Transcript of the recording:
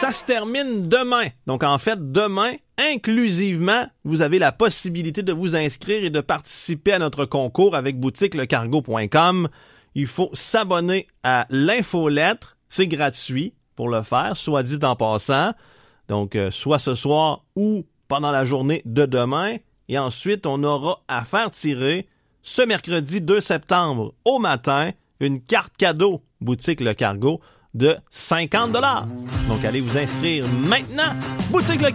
ça se termine demain. Donc, en fait, demain, inclusivement, vous avez la possibilité de vous inscrire et de participer à notre concours avec boutiquelecargo.com. Il faut s'abonner à l'infolettre. C'est gratuit pour le faire, soit dit en passant. Donc, soit ce soir ou pendant la journée de demain. Et ensuite, on aura à faire tirer ce mercredi 2 septembre au matin une carte cadeau Boutique Le Cargo de 50 $. Donc, allez vous inscrire maintenant. Boutique Le